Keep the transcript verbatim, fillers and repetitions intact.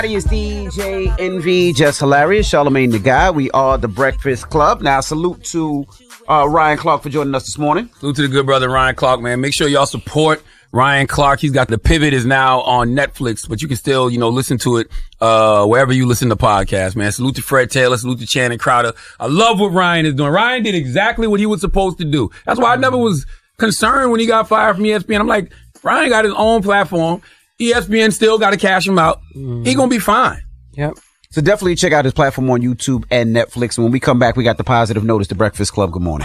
It's D J Envy, Just Hilarious, Charlamagne the Guy. We are the Breakfast Club. Now, salute to uh, Ryan Clark for joining us this morning. Salute to the good brother Ryan Clark, man. Make sure y'all support Ryan Clark. He's got The Pivot is now on Netflix, but you can still, you know, listen to it uh wherever you listen to podcasts, man. Salute to Fred Taylor. Salute to Channing Crowder. I love what Ryan is doing. Ryan did exactly what he was supposed to do. That's why I never was concerned when he got fired from E S P N. I'm like, Ryan got his own platform. E S P N still got to cash him out. Mm. He gonna be fine. Yep. So definitely check out his platform on YouTube and Netflix. And when we come back, we got the positive notice, The Breakfast Club. Good morning.